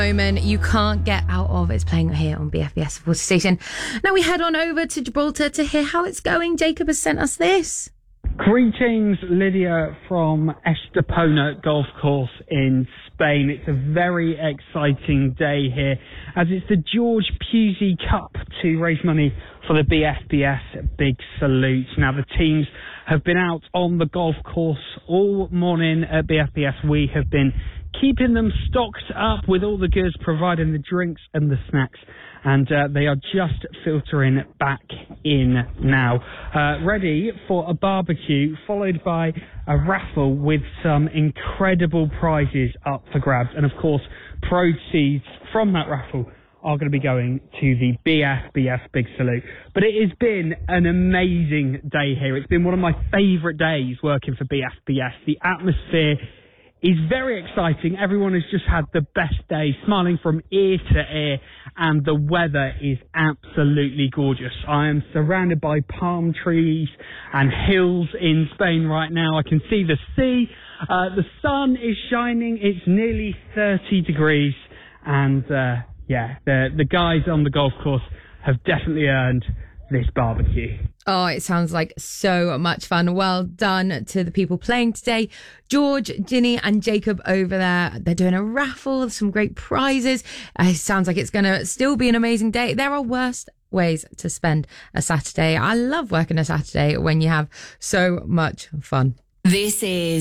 Moment you can't get out of. It's playing here on BFBS Water Station. Now we head on over to Gibraltar to hear how it's going. Jacob has sent us this. Greetings, Lydia from Estepona Golf Course in Spain. It's a very exciting day here as it's the George Pusey Cup to raise money for the BFBS Big Salute. Now the teams have been out on the golf course all morning at BFBS. We have been keeping them stocked up with all the goods, providing the drinks and the snacks, and they are just filtering back in now, ready for a barbecue, followed by a raffle with some incredible prizes up for grabs. And of course, proceeds from that raffle are going to be going to the BFBS Big Salute. But it has been an amazing day here. It's been one of my favourite days working for BFBS. The atmosphere is very exciting. Everyone has just had the best day, smiling from ear to ear, and the weather is absolutely gorgeous. I am surrounded by palm trees and hills in Spain right now. I can see the sea. The sun is shining. It's nearly 30 degrees. And the guys on the golf course have definitely earned this barbecue. Oh, it sounds like so much fun. Well done to the people playing today. George, Ginny and Jacob over there. They're doing a raffle, some great prizes. It sounds like it's going to still be an amazing day. There are worse ways to spend a Saturday. I love working a Saturday when you have so much fun. This is